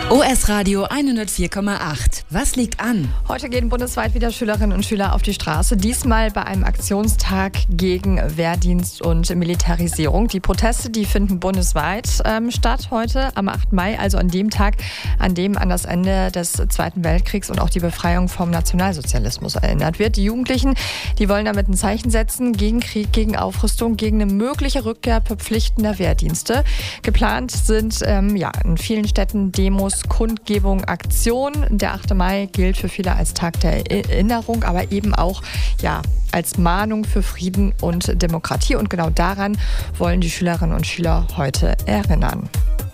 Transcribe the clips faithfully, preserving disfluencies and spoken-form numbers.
O S Radio hundertvier Komma acht. Was liegt an? Heute gehen bundesweit wieder Schülerinnen und Schüler auf die Straße. Diesmal bei einem Aktionstag gegen Wehrdienst und Militarisierung. Die Proteste, die finden bundesweit ähm, statt heute am achten Mai, also an dem Tag, an dem an das Ende des Zweiten Weltkriegs und auch die Befreiung vom Nationalsozialismus erinnert wird. Die Jugendlichen, die wollen damit ein Zeichen setzen gegen Krieg, gegen Aufrüstung, gegen eine mögliche Rückkehr verpflichtender Wehrdienste. Geplant sind ähm, ja, in vielen Städten Demos, Kundgebung, Aktion. Der achte Mai gilt für viele als Tag der Erinnerung, aber eben auch ja, als Mahnung für Frieden und Demokratie. Und genau daran wollen die Schülerinnen und Schüler heute erinnern.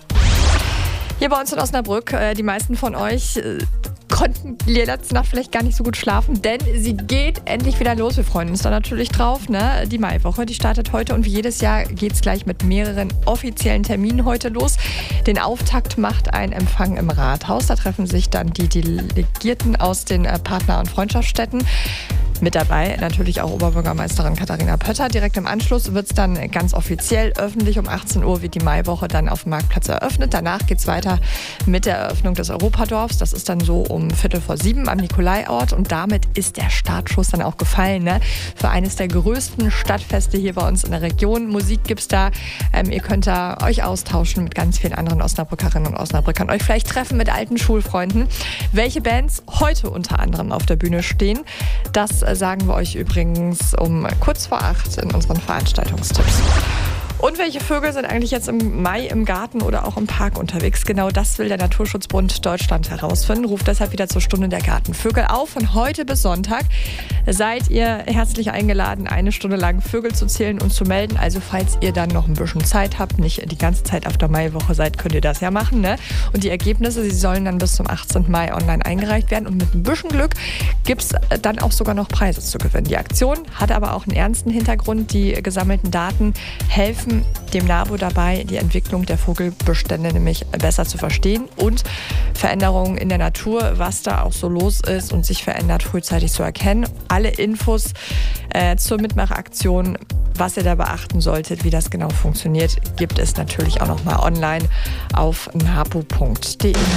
Hier bei uns in Osnabrück, die meisten von euch konnten letzte Nacht vielleicht gar nicht so gut schlafen, denn sie geht endlich wieder los. Wir freuen uns da natürlich drauf. Ne? Die Maiwoche, die startet heute und wie jedes Jahr geht es gleich mit mehreren offiziellen Terminen heute los. Den Auftakt macht ein Empfang im Rathaus. Da treffen sich dann die Delegierten aus den Partner- und Freundschaftsstädten. Mit dabei natürlich auch Oberbürgermeisterin Katharina Pötter. Direkt im Anschluss wird es dann ganz offiziell öffentlich. Um achtzehn Uhr wird die Maiwoche dann auf dem Marktplatz eröffnet. Danach geht es weiter mit der Eröffnung des Europadorfs. Das ist dann so um Viertel vor sieben am Nikolaiort. Und damit ist der Startschuss dann auch gefallen, ne? Für eines der größten Stadtfeste hier bei uns in der Region. Musik gibt's da. Ähm, ihr könnt da euch austauschen mit ganz vielen anderen Osnabrückerinnen und Osnabrückern. Euch vielleicht treffen mit alten Schulfreunden. Welche Bands heute unter anderem auf der Bühne stehen, das sagen wir euch übrigens um kurz vor acht in unseren Veranstaltungstipps. Und welche Vögel sind eigentlich jetzt im Mai im Garten oder auch im Park unterwegs? Genau das will der Naturschutzbund Deutschland herausfinden. Ruft deshalb wieder zur Stunde der Gartenvögel auf. Von heute bis Sonntag seid ihr herzlich eingeladen, eine Stunde lang Vögel zu zählen und zu melden. Also falls ihr dann noch ein bisschen Zeit habt, nicht die ganze Zeit auf der Maiwoche seid, könnt ihr das ja machen. Ne? Und die Ergebnisse, sie sollen dann bis zum achtzehnten Mai online eingereicht werden. Und mit ein bisschen Glück gibt es dann auch sogar noch Preise zu gewinnen. Die Aktion hat aber auch einen ernsten Hintergrund. Die gesammelten Daten helfen dem NABU dabei, die Entwicklung der Vogelbestände nämlich besser zu verstehen und Veränderungen in der Natur, was da auch so los ist und sich verändert, frühzeitig zu erkennen. Alle Infos äh, zur Mitmachaktion, was ihr da beachten solltet, wie das genau funktioniert, gibt es natürlich auch nochmal online auf nabu punkt de.